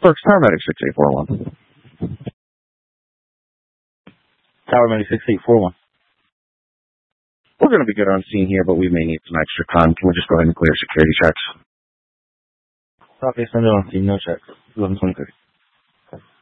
Berks, Paramedic 6841. Tower Medic 6841. We're going to be good on scene here, but we may need some extra time. Can we just go ahead and clear security checks? Copy, send it on scene, no checks. 11:23.